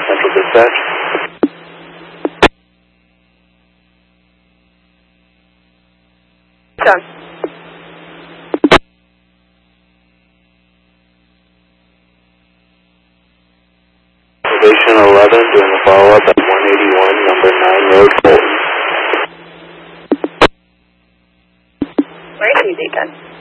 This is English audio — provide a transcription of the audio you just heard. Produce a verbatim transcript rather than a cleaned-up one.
Central Dispatch. Done. Station eleven doing a follow-up at one eighty-one, number nine Road, Fulton. Where is he, Dayton?